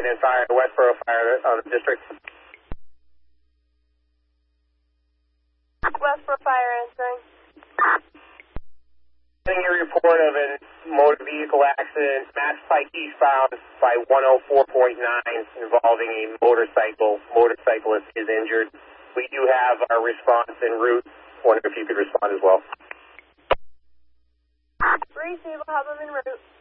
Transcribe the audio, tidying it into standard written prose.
and fire, Westboro Fire District. Westboro Fire answering. Getting a report of a motor vehicle accident, Mass Pike eastbound by 104.9 involving a motorcycle. Motorcyclist is injured. We do have our response en route. Wonder if you could respond as well. Receive, we'll have them en route.